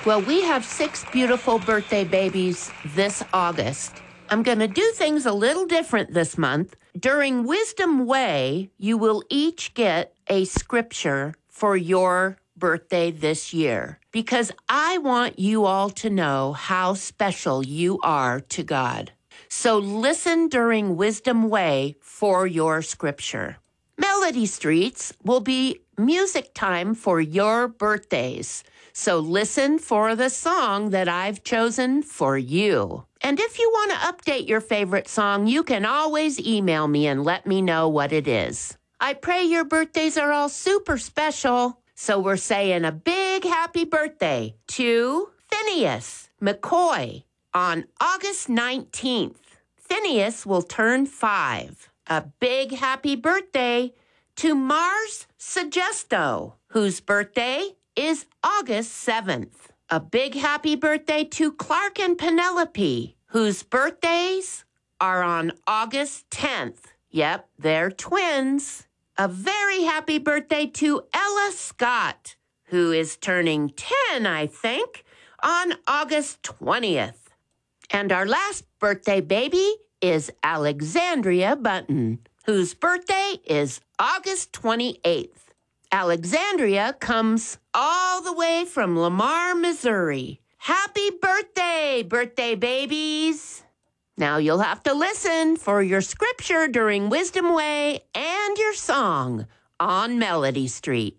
Well, we have 6 beautiful birthday babies this August. I'm going to do things a little different this month. During Wisdom Way, you will each get a scripture for your birthday this year because I want you all to know how special you are to God. So listen during Wisdom Way for your scripture. Melody Streets will be music time for your birthdays. So listen for the song that I've chosen for you. And if you want to update your favorite song, you can always email me and let me know what it is. I pray your birthdays are all super special. So we're saying a big happy birthday to Phineas McCoy on August 19th. Phineas will turn 5. A big happy birthday to Mars Suggesto, whose birthday is August 7th. A big happy birthday to Clark and Penelope, whose birthdays are on August 10th. Yep, they're twins. A very happy birthday to Ella Scott, who is turning 10, I think, on August 20th. And our last birthday baby is Alexandria Button, whose birthday is August 28th. Alexandria comes all the way from Lamar, Missouri. Happy birthday, birthday babies! Now you'll have to listen for your scripture during Wisdom Way and your song on Melody Street.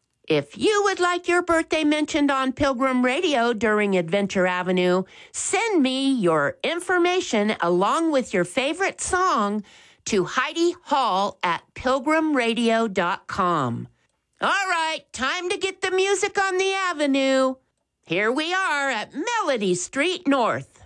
If you would like your birthday mentioned on Pilgrim Radio during Adventure Avenue, send me your information along with your favorite song to Heidi Hall at pilgrimradio.com. All right, time to get the music on the avenue. Here we are at Melody Street North.